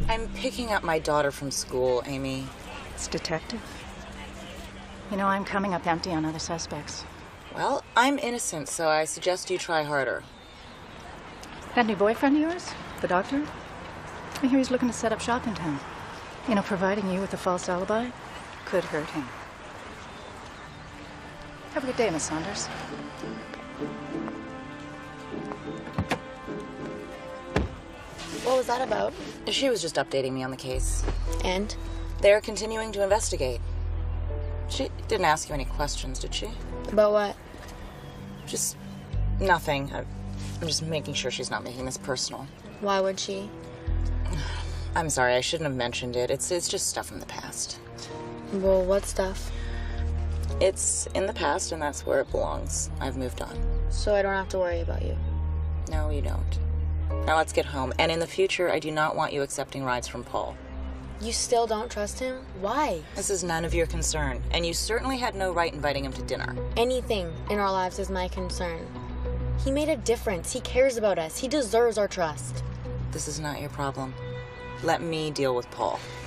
I'm picking up my daughter from school, Amy. It's detective. You know, I'm coming up empty on other suspects. Well, I'm innocent, so I suggest you try harder. That new boyfriend of yours? The doctor? I hear he's looking to set up shop in town. You know, providing you with a false alibi could hurt him. Have a good day, Miss Saunders. What was that about? She was just updating me on the case. And? They're continuing to investigate. She didn't ask you any questions, did she? About what? Just nothing. I'm just making sure she's not making this personal. Why would she? I'm sorry, I shouldn't have mentioned it. It's just stuff from the past. Well, what stuff? It's in the past, and that's where it belongs. I've moved on. So I don't have to worry about you? No, you don't. Now let's get home. And in the future, I do not want you accepting rides from Paul. You still don't trust him? Why? This is none of your concern. And you certainly had no right inviting him to dinner. Anything in our lives is my concern. He made a difference. He cares about us. He deserves our trust. This is not your problem. Let me deal with Paul.